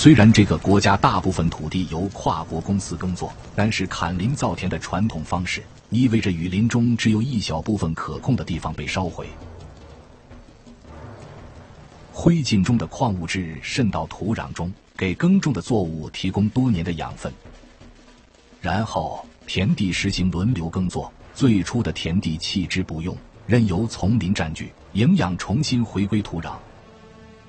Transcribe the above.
虽然这个国家大部分土地由跨国公司耕作，但是砍林造田的传统方式意味着雨林中只有一小部分可控的地方被烧毁。灰烬中的矿物质渗到土壤中，给耕种的作物提供多年的养分。然后田地实行轮流耕作，最初的田地弃之不用，任由丛林占据，营养重新回归土壤。